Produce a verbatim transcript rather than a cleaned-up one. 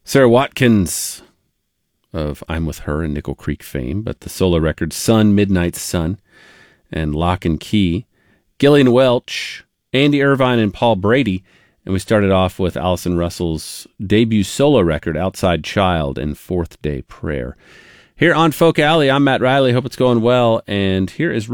Sarah Watkins of I'm With Her and Nickel Creek fame, but the solo records Sun, Midnight Sun, and Lock and Key. Gillian Welch, Andy Irvine, and Paul Brady. And we started off with Allison Russell's debut solo record, Outside Child, and Fourth Day Prayer. Here on Folk Alley, I'm Matt Riley. Hope it's going well. And here is